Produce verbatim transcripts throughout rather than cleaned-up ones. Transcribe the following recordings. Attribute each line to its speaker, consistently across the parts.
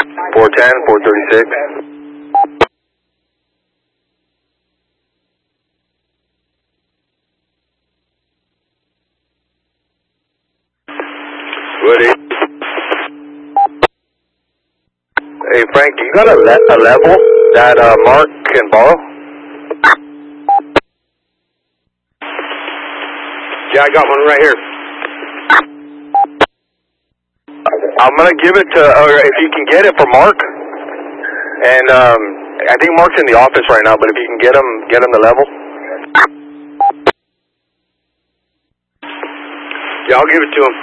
Speaker 1: four ten, four thirty-six. Woody. Hey Frank, do you got a, le a level that uh, Mark can borrow?
Speaker 2: Yeah, I got one right here.
Speaker 1: I'm gonna give it to, or if you can get it for Mark, and um, I think Mark's in the office right now, but if you can get him, get him the level.
Speaker 2: Yeah, I'll give it to him.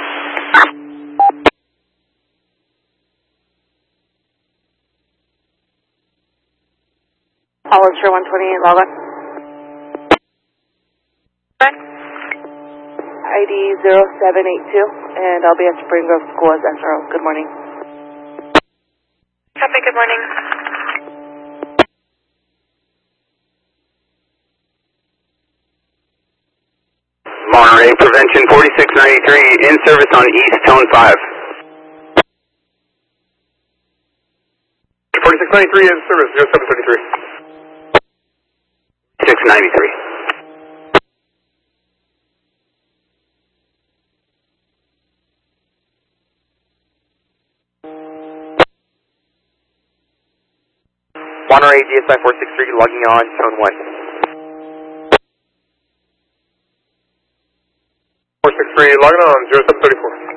Speaker 3: Hollister one twenty-eight, log on. I D zero seven eight two, and I'll be at Spring Grove School as S R O. Good morning.
Speaker 4: Copy, good morning.
Speaker 2: Monterey Prevention forty-six ninety-three, in service on East Tone five. forty-six ninety-three in service, zero seven thirty-three. six ninety-three.
Speaker 5: Monterey D S I four six three logging on Tone one.
Speaker 2: four six three, logging on, zero seven thirty-four.